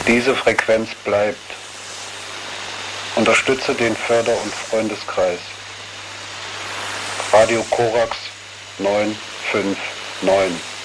Diese Frequenz bleibt. Unterstütze den Förder- und Freundeskreis. Radio Korax 959.